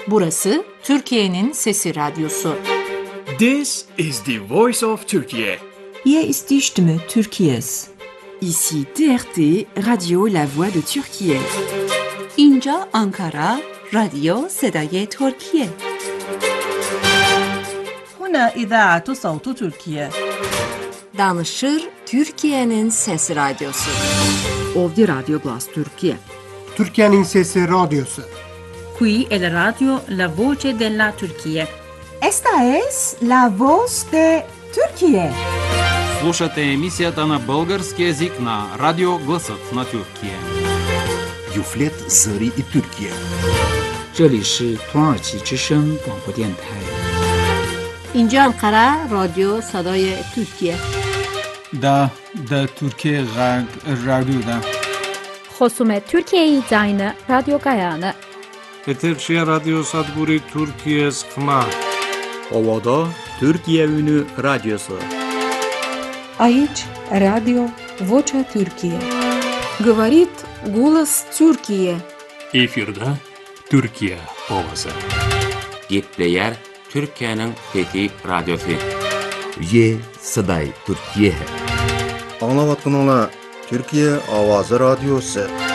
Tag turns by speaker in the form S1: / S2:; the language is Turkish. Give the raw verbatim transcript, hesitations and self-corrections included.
S1: Burası Türkiye'nin Sesi Radyosu.
S2: This is the voice of Turkey.
S3: Hier ist die Stimme Türkiye's.
S4: Ici T R T, Radio La Voix de Türkiye.
S5: اینجا آنکارا، رادیو صدای ترکیه.
S6: هنا إذاعة صوت تركيا.
S1: Danışır Türkiye'nin Sesi Radyosu.
S4: Ovdje Radio Glas Türkiye.
S7: Türkiye'nin Sesi Radyosu.
S6: Qui è la radio La Voce della Turchia.
S3: Esta es la voz de Türkiye.
S8: Слушате емисията на български език на Радио Гласът на Türkiye.
S9: Юфлет Зари и Türkiye.
S10: 这里是土耳其之声广播电台。
S11: اینجا انقره رادیو صدای ترکیه.
S12: دا دا ترکیه غرب رادیو دا.
S13: خصوم ترکیه داینه رادیو گایانه.
S14: Eterşehir Radyo Sadguri Türkiye Skma.
S15: Ovada Türkiye Ünü Radyosu.
S16: Aici Radio Vocea Türkiye.
S17: Говорит голос Türkiye.
S18: Efirde Türkiye ovası.
S19: Gitleyer Türkiye'nin Fethi Radyosu.
S9: Ye Saday Türkiye.
S20: Anlavatkanlar Türkiye Avazı Radyosu.